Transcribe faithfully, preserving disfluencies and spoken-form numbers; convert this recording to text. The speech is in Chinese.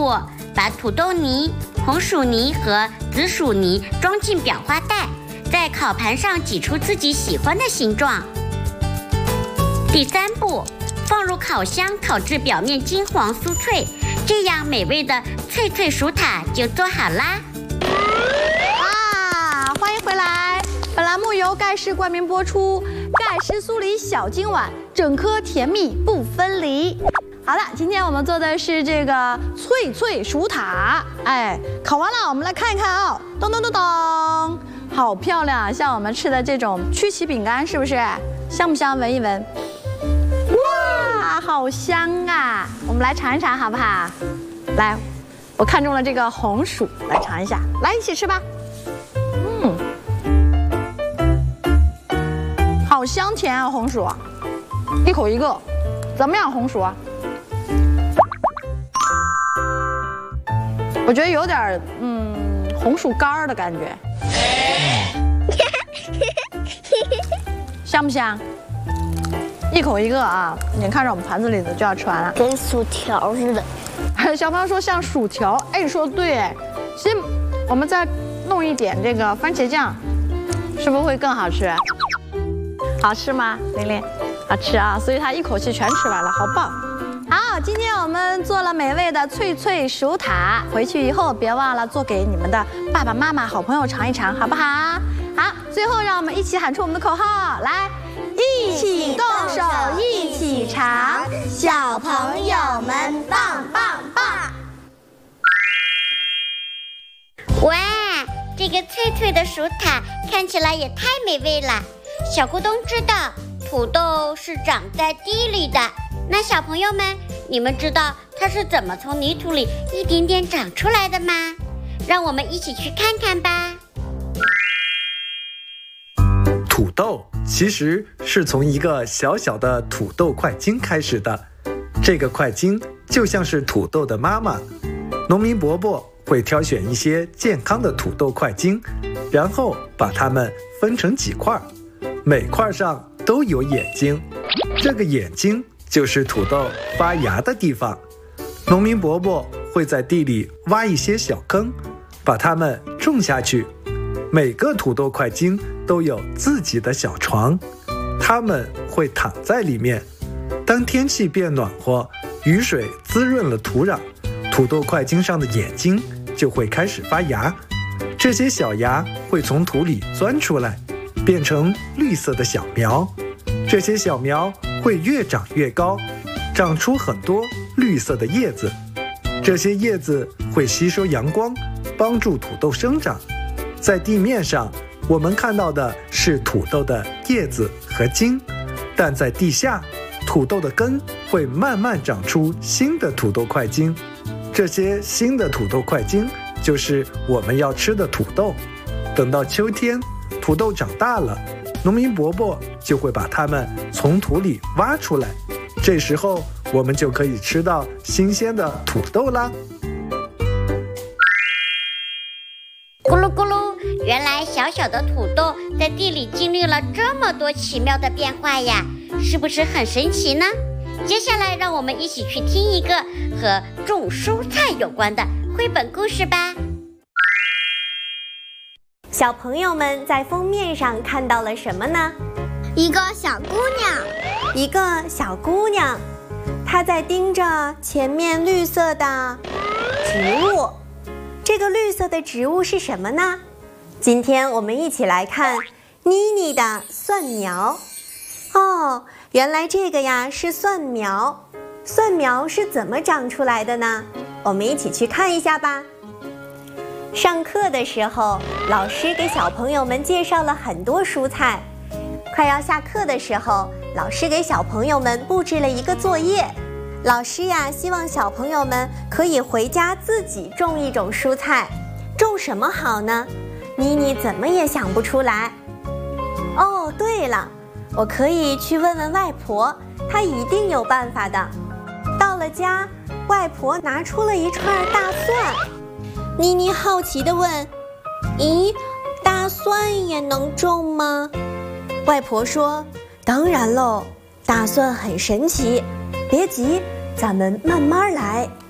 步，把土豆泥、红薯泥和紫薯泥装进裱花袋，在烤盘上挤出自己喜欢的形状。第三步，放入烤箱烤至表面金黄酥脆，这样美味的脆脆薯塔就做好啦！ 啊，欢迎回来！本栏目由盖世冠名播出，盖世酥梨小金碗，整颗甜蜜不分离。好了，今天我们做的是这个脆脆薯塔，哎，烤完了，我们来看一看啊、哦，咚咚咚咚，好漂亮，像我们吃的这种曲奇饼干，是不是？香不香？闻一闻。哇，好香啊！我们来尝一尝好不好？来，我看中了这个红薯，来尝一下，来一起吃吧。嗯，好香甜啊，红薯，一口一个，怎么样，红薯？我觉得有点嗯红薯干的感觉，香不香？一口一个啊！你看着我们盘子里的就要吃完了， 跟薯条似的。 小朋友说像薯条，哎，你说的对哎。其实我们再弄一点这个番茄酱，是不是会更好吃？好吃吗，玲玲？好吃啊！所以它一口气全吃完了，好棒！好，今天我们做了美味的脆脆薯塔，回去以后别忘了做给你们的爸爸妈妈、好朋友尝一尝，好不好？好，最后让我们一起喊出我们的口号，来！一起动手，一起尝，小朋友们棒棒棒！ 哇，这个脆脆的薯塔看起来也太美味了。小咕咚知道，土豆是长在地里的。那小朋友们，你们知道它是怎么从泥土里一点点长出来的吗？让我们一起去看看吧。 土豆其实是从一个小小的土豆块茎开始的，这个块茎就像是土豆的妈妈。农民伯伯会挑选一些健康的土豆块茎，然后把它们分成几块，每块上都有眼睛，这个眼睛就是土豆发芽的地方。农民伯伯会在地里挖一些小坑，把它们种下去。每个土豆块茎都有自己的小床，它们会躺在里面。当天气变暖和，雨水滋润了土壤，土豆块茎上的眼睛就会开始发芽。这些小芽会从土里钻出来，变成绿色的小苗。这些小苗会越长越高，长出很多绿色的叶子。这些叶子会吸收阳光，帮助土豆生长。在地面上，我们看到的是土豆的叶子和茎，但在地下，土豆的根会慢慢长出新的土豆块茎。这些新的土豆块茎就是我们要吃的土豆。等到秋天，土豆长大了，农民伯伯就会把它们从土里挖出来，这时候我们就可以吃到新鲜的土豆啦。 咕噜咕噜，原来小小的土豆在地里经历了这么多奇妙的变化呀，是不是很神奇呢？接下来让我们一起去听一个和种蔬菜有关的绘本故事吧。 小朋友们在封面上看到了什么呢？ 一个小姑娘， 一个小姑娘，她在盯着前面绿色的植物。这个绿色的植物是什么呢？今天我们一起来看妮妮的蒜苗。哦，原来这个呀是蒜苗。蒜苗是怎么长出来的呢？我们一起去看一下吧。上课的时候，老师给小朋友们介绍了很多蔬菜。快要下课的时候，老师给小朋友们布置了一个作业。老师呀，希望小朋友们可以回家自己种一种蔬菜。种什么好呢？妮妮怎么也想不出来。哦，对了，我可以去问问外婆，她一定有办法的。到了家，外婆拿出了一串大蒜。妮妮好奇地问：咦，大蒜也能种吗？外婆说：当然喽，大蒜很神奇，别急，咱们慢慢来。